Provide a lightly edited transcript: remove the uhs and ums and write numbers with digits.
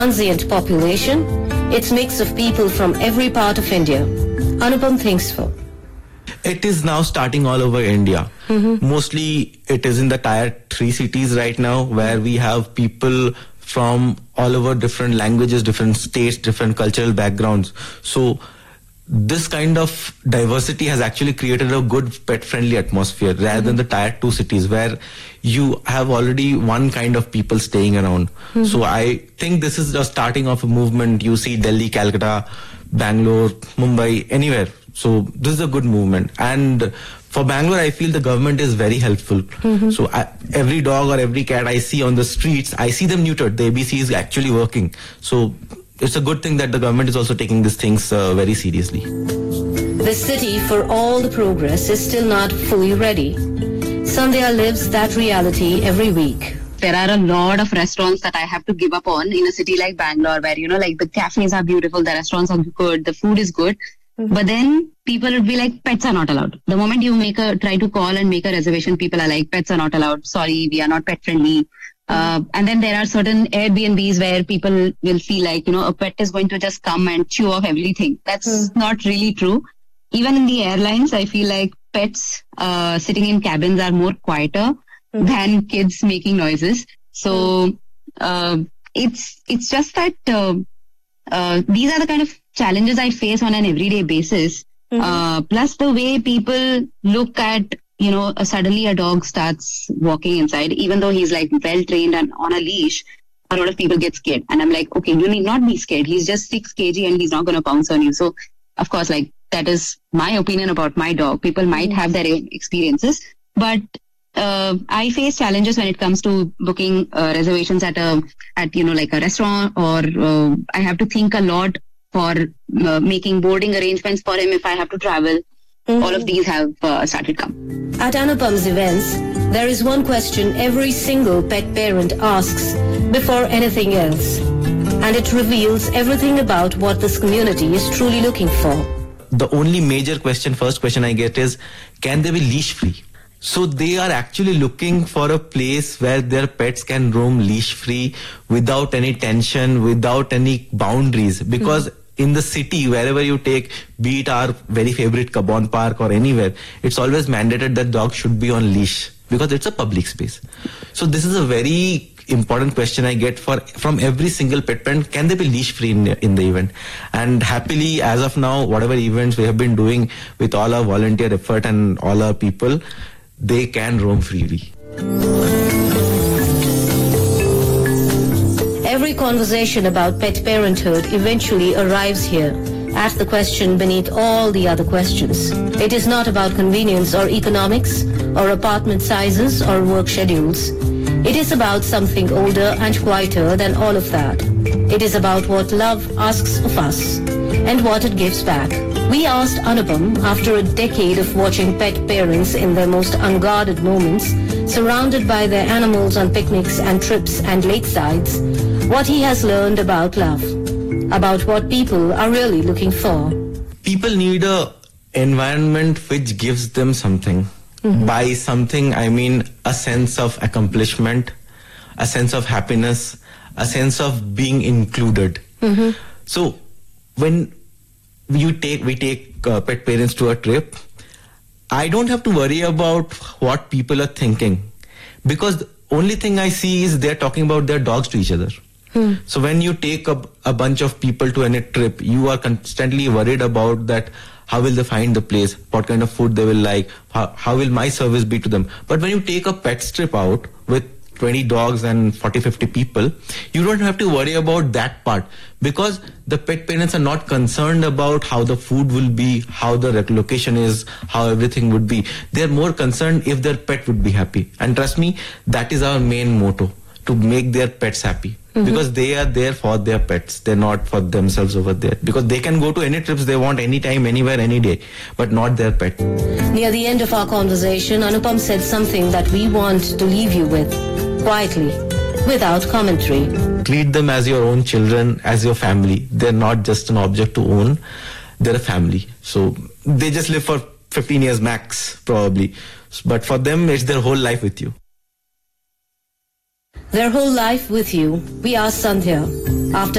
transient population. It's mix of people from every part of India. Anupam thinks so. It is now starting all over India. Mostly it is in the tier 3 cities right now, where we have people from all over different languages, different states, different cultural backgrounds. So this kind of diversity has actually created a good pet-friendly atmosphere rather than the tier 2 cities where you have already one kind of people staying around. So I think this is the starting of a movement. You see Delhi, Calcutta, Bangalore, Mumbai, anywhere. So this is a good movement. And for Bangalore, I feel the government is very helpful. So every dog or every cat I see on the streets, I see them neutered. The ABC is actually working. So it's a good thing that the government is also taking these things very seriously. The city, for all the progress, is still not fully ready. Sandhya lives that reality every week. There are a lot of restaurants that I have to give up on in a city like Bangalore, where, like the cafes are beautiful, the restaurants are good, the food is good. But then people would be like, pets are not allowed. The moment you try to call and make a reservation, people are like, pets are not allowed. Sorry, we are not pet friendly. And then there are certain Airbnbs where people will feel like, a pet is going to just come and chew off everything. That's not really true. Even in the airlines, I feel like pets sitting in cabins are more quieter than kids making noises. So it's just that these are the kind of challenges I face on an everyday basis. Plus the way people look at, suddenly a dog starts walking inside, even though he's like well trained and on a leash, a lot of people get scared. And I'm like, okay, you need not be scared. He's just 6 kg and he's not going to pounce on you. So of course, that is my opinion about my dog. People might have their own experiences, but I face challenges when it comes to booking reservations at a restaurant, or I have to think a lot for making boarding arrangements for him if I have to travel. All of these have started come. At Anupam's events, there is one question every single pet parent asks before anything else. And it reveals everything about what this community is truly looking for. The only major first question I get is, can they be leash free? So they are actually looking for a place where their pets can roam leash free without any tension, without any boundaries. Because in the city, wherever you take, be it our very favorite Kabon Park or anywhere, it's always mandated that dogs should be on leash because it's a public space. So this is a very important question I get from every single pet parent. Can they be leash free in the event? And happily, as of now, whatever events we have been doing with all our volunteer effort and all our people, they can roam freely. Every conversation about pet parenthood eventually arrives here, at the question beneath all the other questions. It is not about convenience or economics or apartment sizes or work schedules. It is about something older and quieter than all of that. It is about what love asks of us and what it gives back. We asked Anupam, after a decade of watching pet parents in their most unguarded moments, surrounded by their animals on picnics and trips and lakesides, what he has learned about love, about what people are really looking for. People need a environment which gives them something. By something, I mean a sense of accomplishment, a sense of happiness, a sense of being included. So when we take pet parents to a trip, I don't have to worry about what people are thinking, because the only thing I see is they're talking about their dogs to each other. So when you take a bunch of people to any trip, you are constantly worried about that. How will they find the place? What kind of food they will like? How will my service be to them? But when you take a pet trip out with 20 dogs and 40-50 people, you don't have to worry about that part, because the pet parents are not concerned about how the food will be, how the location is, how everything would be. They're more concerned if their pet would be happy. And trust me, that is our main motto, to make their pets happy. Because they are there for their pets. They're not for themselves over there. Because they can go to any trips they want, anytime, anywhere, any day, but not their pet. Near the end of our conversation, Anupam said something that we want to leave you with, quietly, without commentary. Treat them as your own children, as your family. They're not just an object to own. They're a family. So they just live for 15 years max, probably. But for them, it's their whole life with you. Their whole life with you. We asked Sandhya, After